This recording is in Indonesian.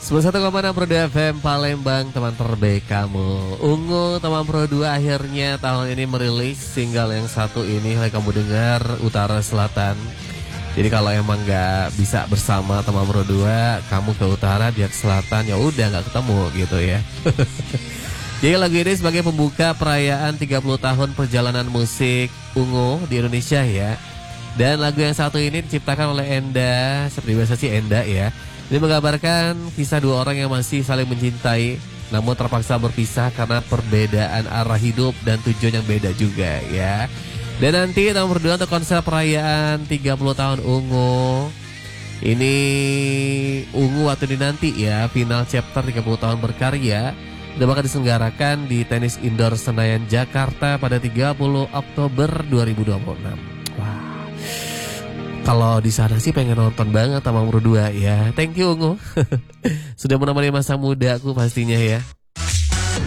91,6 Pro 2 FM Palembang, teman terbaik kamu. Ungu teman Pro 2 akhirnya tahun ini merilis single yang satu ini. Like kamu dengar, Utara Selatan. Jadi kalau emang gak bisa bersama teman Pro 2, kamu ke utara, dia ke selatan, ya udah gak ketemu gitu ya. Jadi lagu ini sebagai pembuka perayaan 30 tahun perjalanan musik Ungu di Indonesia ya. Dan lagu yang satu ini diciptakan oleh Enda, seperti biasa sih Enda ya. Ini menggambarkan kisah dua orang yang masih saling mencintai namun terpaksa berpisah karena perbedaan arah hidup dan tujuan yang beda juga ya. Dan nanti tahun berdua untuk konser perayaan 30 tahun Ungu. Ini Ungu waktu dinanti ya, final chapter 30 tahun berkarya. Udah bakal diselenggarakan di Tenis Indoor Senayan Jakarta pada 30 Oktober 2026. Wah. Kalau di sana sih pengen nonton banget sama Pro 2 ya. Thank you Ungu. Sudah menemani masa mudaku pastinya ya.